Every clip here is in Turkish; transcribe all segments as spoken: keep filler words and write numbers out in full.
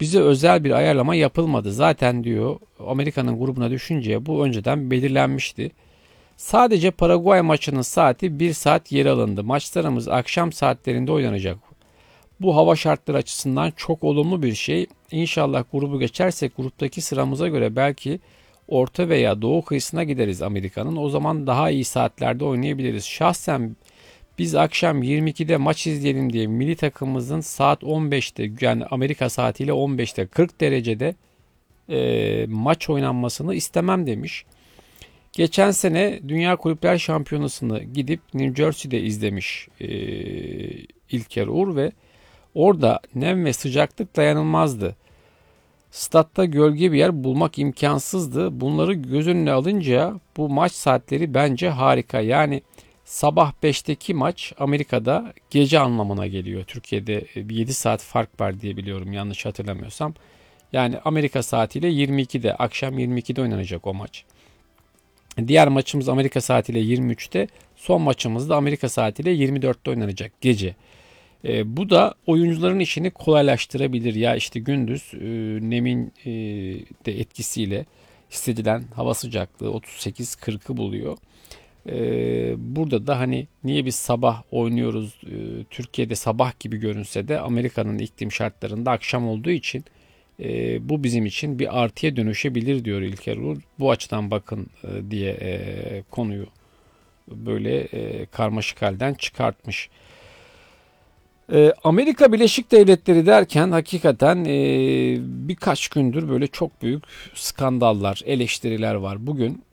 Bize özel bir ayarlama yapılmadı. Zaten diyor Amerika'nın grubuna düşünce bu önceden belirlenmişti. Sadece Paraguay maçının saati bir saat geri alındı. Maçlarımız akşam saatlerinde oynanacak. Bu hava şartları açısından çok olumlu bir şey. İnşallah grubu geçersek gruptaki sıramıza göre belki orta veya doğu kıyısına gideriz Amerika'nın. O zaman daha iyi saatlerde oynayabiliriz. Şahsen biz akşam yirmi ikide maç izleyelim diye milli takımımızın saat on beşte, yani Amerika saatiyle on beşte kırk derecede e, maç oynanmasını istemem demiş. Geçen sene Dünya Kulüpler Şampiyonası'nı gidip New Jersey'de izlemiş e, İlker Uğur ve orada nem ve sıcaklık dayanılmazdı. Statta gölge bir yer bulmak imkansızdı. Bunları göz önüne alınca bu maç saatleri bence harika. Yani sabah beşteki maç Amerika'da gece anlamına geliyor. Türkiye'de yedi saat fark var diye biliyorum yanlış hatırlamıyorsam. Yani Amerika saatiyle yirmi ikide, akşam yirmi ikide oynanacak o maç. Diğer maçımız Amerika saatiyle yirmi üçte, son maçımız da Amerika saatiyle yirmi dörtte oynanacak gece. E, bu da oyuncuların işini kolaylaştırabilir. Ya işte gündüz e, nemin e, de etkisiyle hissedilen hava sıcaklığı otuz sekiz kırkı buluyor. E, burada da hani niye biz sabah oynuyoruz, e, Türkiye'de sabah gibi görünse de Amerika'nın iklim şartlarında akşam olduğu için e, bu bizim için bir artıya dönüşebilir diyor İlker Uğur. Bu açıdan bakın e, diye e, konuyu böyle e, karmaşık halden çıkartmış. Amerika Birleşik Devletleri derken hakikaten e, birkaç gündür böyle çok büyük skandallar, eleştiriler var. Bugün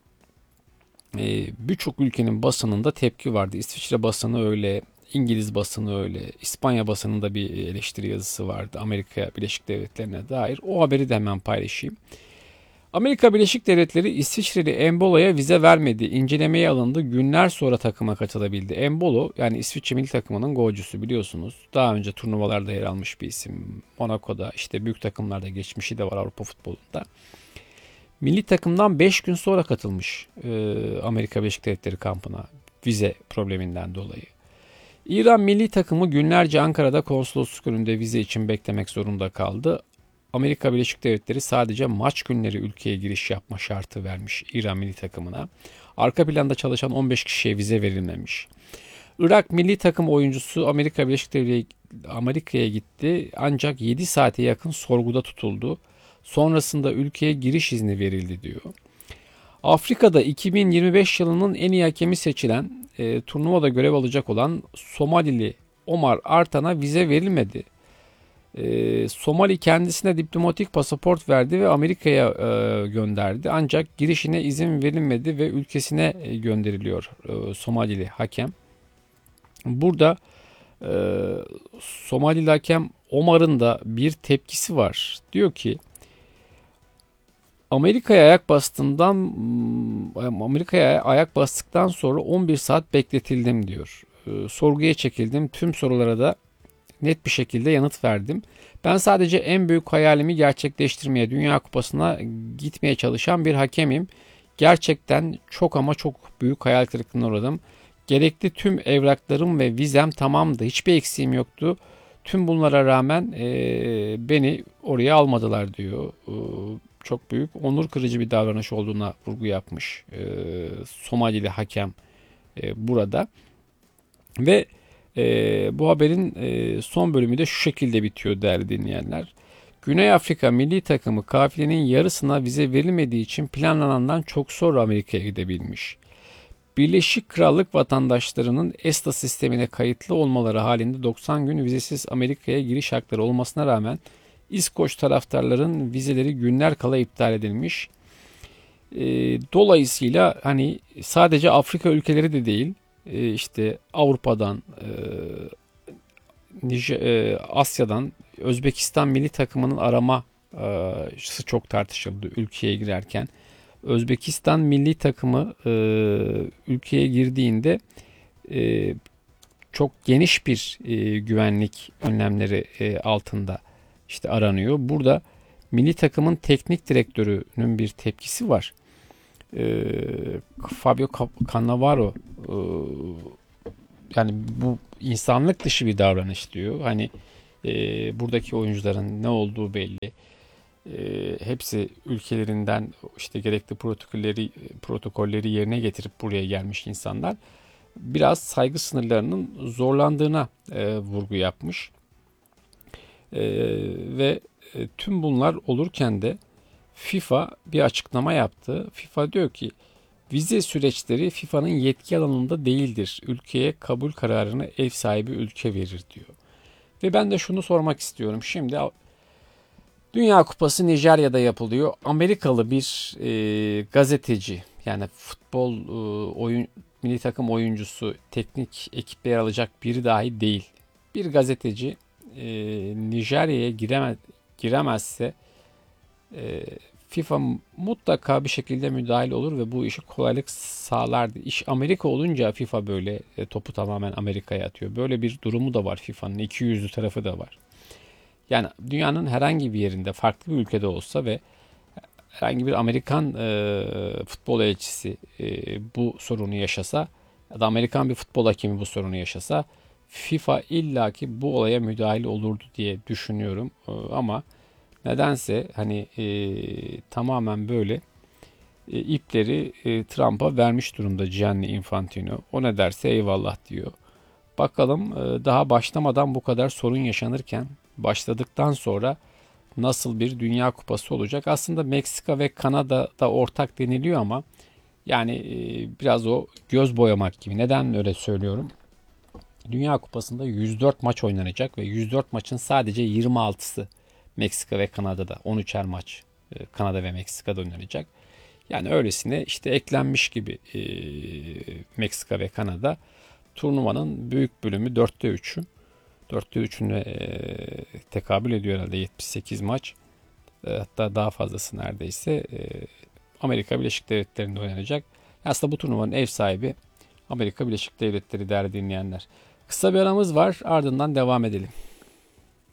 e, birçok ülkenin basınında tepki vardı. İsviçre basını öyle, İngiliz basını öyle, İspanya basınında bir eleştiri yazısı vardı Amerika Birleşik Devletleri'ne dair. O haberi de hemen paylaşayım. Amerika Birleşik Devletleri İsviçreli Embolo'ya vize vermedi. İncelemeye alındı. Günler sonra takıma katılabildi. Embolo yani İsviçre milli takımının golcüsü biliyorsunuz. Daha önce turnuvalarda yer almış bir isim. Monaco'da işte büyük takımlarda geçmişi de var Avrupa futbolunda. Milli takımdan beş gün sonra katılmış e, Amerika Birleşik Devletleri kampına vize probleminden dolayı. İran milli takımı günlerce Ankara'da konsolosluk önünde vize için beklemek zorunda kaldı. Amerika Birleşik Devletleri sadece maç günleri ülkeye giriş yapma şartı vermiş İran milli takımına. Arka planda çalışan on beş kişiye vize verilmemiş. Irak milli takım oyuncusu Amerika Birleşik Devletleri Amerika'ya gitti ancak yedi saate yakın sorguda tutuldu. Sonrasında ülkeye giriş izni verildi diyor. Afrika'da iki bin yirmi beş yılının en iyi hakemi seçilen e, turnuvada görev alacak olan Somalili Omar Artan'a vize verilmedi. Ee, Somali kendisine diplomatik pasaport verdi ve Amerika'ya e, gönderdi. Ancak girişine izin verilmedi ve ülkesine e, gönderiliyor e, Somalili hakem. Burada e, Somalili hakem Omar'ın da bir tepkisi var. Diyor ki Amerika'ya ayak bastığından Amerika'ya ayak bastıktan sonra on bir saat bekletildim diyor. E, sorguya çekildim. Tüm sorulara da net bir şekilde yanıt verdim. Ben sadece en büyük hayalimi gerçekleştirmeye, Dünya Kupası'na gitmeye çalışan bir hakemim. Gerçekten çok ama çok büyük hayal kırıklığına uğradım. Gerekli tüm evraklarım ve vizem tamamdı. Hiçbir eksiğim yoktu. Tüm bunlara rağmen e, beni oraya almadılar diyor. E, çok büyük onur kırıcı bir davranış olduğuna vurgu yapmış e, Somalili hakem e, burada. Ve Ee, bu haberin e, son bölümü de şu şekilde bitiyor değerli dinleyenler. Güney Afrika milli takımı kafilenin yarısına vize verilmediği için planlanandan çok sonra Amerika'ya gidebilmiş. Birleşik Krallık vatandaşlarının ESTA sistemine kayıtlı olmaları halinde doksan gün vizesiz Amerika'ya giriş hakları olmasına rağmen İskoç taraftarların vizeleri günler kala iptal edilmiş. E, dolayısıyla hani sadece Afrika ülkeleri de değil, işte Avrupa'dan, Asya'dan Özbekistan milli takımının araması çok tartışıldı ülkeye girerken. Özbekistan milli takımı ülkeye girdiğinde çok geniş bir güvenlik önlemleri altında işte aranıyor. Burada milli takımın teknik direktörünün bir tepkisi var. E, Fabio Cannavaro e, yani bu insanlık dışı bir davranış diyor. Hani E, buradaki oyuncuların ne olduğu belli. E, hepsi ülkelerinden işte gerekli protokolleri protokolleri yerine getirip buraya gelmiş insanlar. Biraz saygı sınırlarının zorlandığına e, vurgu yapmış. E, ve e, tüm bunlar olurken de FIFA bir açıklama yaptı. FIFA diyor ki vize süreçleri FIFA'nın yetki alanında değildir. Ülkeye kabul kararını ev sahibi ülke verir diyor. Ve ben de şunu sormak istiyorum. Şimdi Dünya Kupası Nijerya'da yapılıyor. Amerikalı bir e, gazeteci, yani futbol e, oyun milli takım oyuncusu, teknik ekipte yer alacak biri dahi değil. Bir gazeteci e, Nijerya'ya gireme, giremezse e, FIFA mutlaka bir şekilde müdahil olur ve bu işi kolaylık sağlardı. İş Amerika olunca FIFA böyle e, topu tamamen Amerika'ya atıyor. Böyle bir durumu da var FIFA'nın. İki yüzlü tarafı da var. Yani dünyanın herhangi bir yerinde, farklı bir ülkede olsa ve herhangi bir Amerikan e, futbol elçisi e, bu sorunu yaşasa ya da Amerikan bir futbol hakemi bu sorunu yaşasa FIFA illaki bu olaya müdahil olurdu diye düşünüyorum. E, ama nedense hani e, tamamen böyle e, ipleri e, Trump'a vermiş durumda Gianni Infantino. O ne derse eyvallah diyor. Bakalım e, daha başlamadan bu kadar sorun yaşanırken başladıktan sonra nasıl bir Dünya Kupası olacak? Aslında Meksika ve Kanada'da ortak deniliyor ama yani e, biraz o göz boyamak gibi. Neden öyle söylüyorum? Dünya Kupası'nda yüz dört maç oynanacak ve yüz dört maçın sadece yirmi altısı Meksika ve Kanada'da, on üçer maç e, Kanada ve Meksika'da oynanacak. Yani öylesine işte eklenmiş gibi e, Meksika ve Kanada. Turnuvanın büyük bölümü dörtte üçü. dörtte üçüne e, tekabül ediyor herhalde yetmiş sekiz maç. E, hatta daha fazlası neredeyse e, Amerika Birleşik Devletleri'nde oynanacak. Aslında bu turnuvanın ev sahibi Amerika Birleşik Devletleri değerli dinleyenler. Kısa bir aramız var, ardından devam edelim.